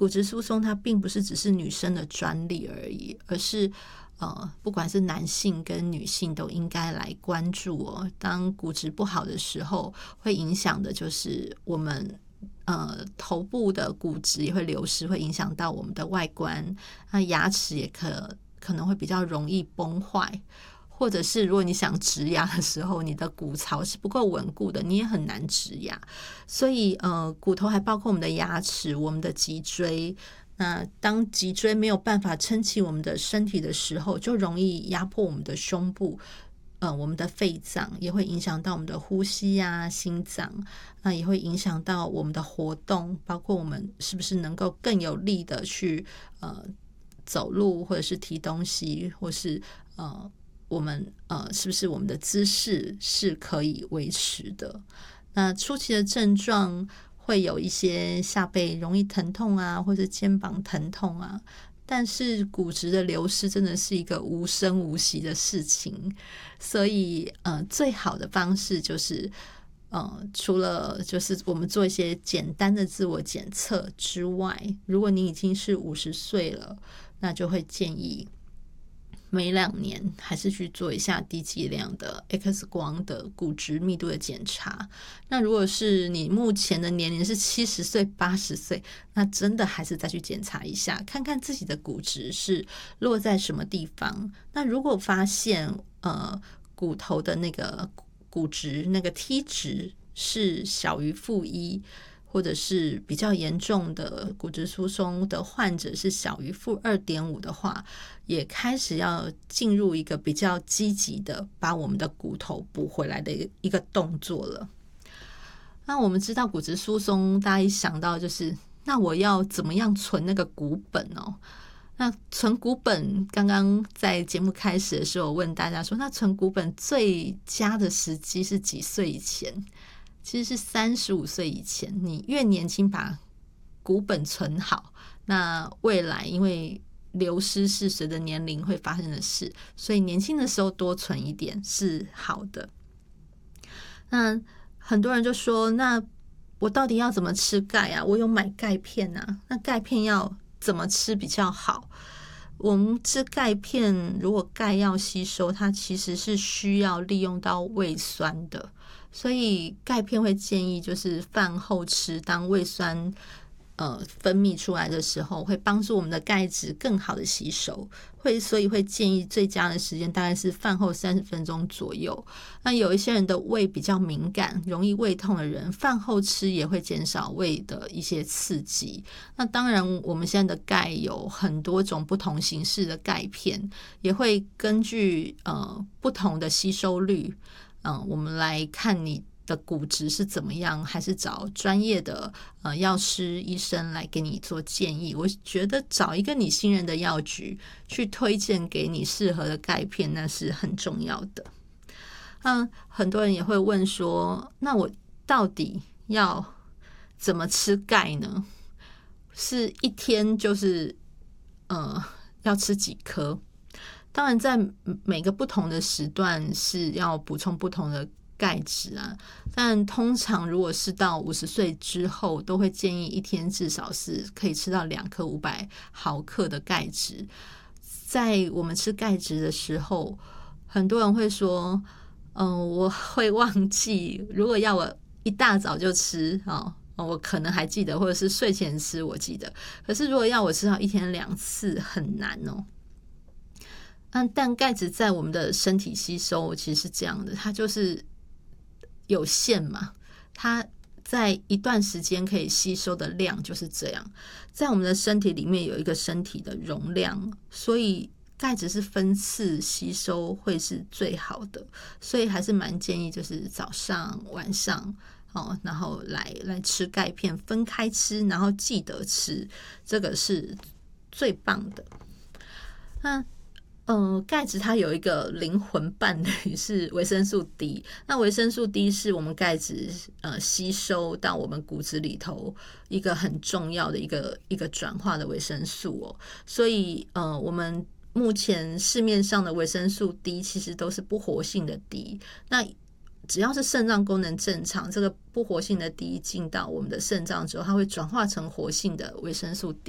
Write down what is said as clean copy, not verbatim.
骨质疏松它并不是只是女生的专利而已，而是不管是男性跟女性都应该来关注哦。当骨质不好的时候，会影响的就是我们头部的骨质也会流失，会影响到我们的外观，那牙齿也可能会比较容易崩坏，或者是如果你想植牙的时候，你的骨槽是不够稳固的，你也很难植牙。所以骨头还包括我们的牙齿、我们的脊椎。那当脊椎没有办法撑起我们的身体的时候，就容易压迫我们的胸部，我们的肺脏，也会影响到我们的呼吸啊、心脏，那也会影响到我们的活动，包括我们是不是能够更有力的去走路，或者是提东西，或是我们是不是我们的姿势是可以维持的。那初期的症状会有一些下背容易疼痛啊，或是肩膀疼痛啊，但是骨质的流失真的是一个无声无息的事情，所以最好的方式就是除了就是我们做一些简单的自我检测之外，如果你已经是50岁了，那就会建议每2年还是去做一下低剂量的 X 光的骨质密度的检查。那如果是你目前的年龄是70岁、80岁，那真的还是再去检查一下，看看自己的骨质是落在什么地方。那如果发现骨头的那个骨质那个 T 值是小于-1，或者是比较严重的骨质疏松的患者是小于-2.5的话，也开始要进入一个比较积极的把我们的骨头补回来的一个动作了。那我们知道骨质疏松，大家一想到就是那我要怎么样存那个骨本哦？那存骨本，刚刚在节目开始的时候我问大家说，那存骨本最佳的时机是几岁以前？其实是35岁以前，你越年轻把骨本存好，那未来因为流失是随着年龄会发生的事，所以年轻的时候多存一点是好的。那很多人就说，那我到底要怎么吃钙啊？我有买钙片啊，那钙片要怎么吃比较好？我们吃钙片，如果钙要吸收，它其实是需要利用到胃酸的，所以钙片会建议就是饭后吃，当胃酸分泌出来的时候，会帮助我们的钙质更好的吸收，所以会建议最佳的时间大概是饭后30分钟左右。那有一些人的胃比较敏感，容易胃痛的人，饭后吃也会减少胃的一些刺激。那当然我们现在的钙有很多种不同形式的钙片，也会根据不同的吸收率，我们来看你的骨质是怎么样，还是找专业的药师医生来给你做建议。我觉得找一个你信任的药局去推荐给你适合的钙片，那是很重要的。很多人也会问说，那我到底要怎么吃钙呢？是一天就是要吃几颗？当然在每个不同的时段是要补充不同的钙质啊，但通常如果是到50岁之后，都会建议一天至少是可以吃到2颗500毫克的钙质。在我们吃钙质的时候，很多人会说我会忘记，如果要我一大早就吃我可能还记得，或者是睡前吃我记得，可是如果要我吃到1天2次很难哦。但钙质在我们的身体吸收其实是这样的，它就是有限嘛，它在一段时间可以吸收的量就是这样，在我们的身体里面有一个身体的容量，所以钙质是分次吸收会是最好的，所以还是蛮建议就是早上晚上然后来吃钙片，分开吃，然后记得吃，这个是最棒的。那钙质它有一个灵魂伴侣是维生素 D， 那维生素 D 是我们钙质吸收到我们骨质里头一个很重要的一个转化的维生素哦，所以我们目前市面上的维生素 D 其实都是不活性的 D， 那只要是肾脏功能正常，这个不活性的 D 进到我们的肾脏之后，它会转化成活性的维生素 D。